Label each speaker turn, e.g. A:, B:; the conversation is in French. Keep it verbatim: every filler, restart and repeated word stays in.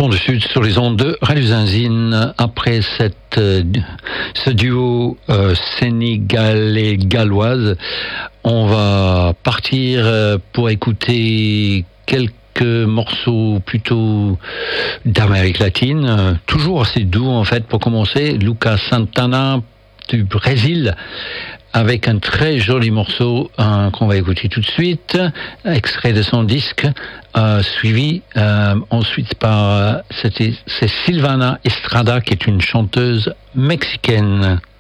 A: Son du Sud sur les ondes de Radio Zinzine. Après cette, euh, ce duo euh, sénégalais-galloise, on va partir euh, pour écouter quelques morceaux plutôt d'Amérique latine, euh, toujours assez doux en fait pour commencer. Lucas Santana du Brésil, avec un très joli morceau euh, qu'on va écouter tout de suite, extrait de son disque, euh, suivi euh, ensuite par, euh, c'était, c'est Silvana Estrada, qui est une chanteuse mexicaine.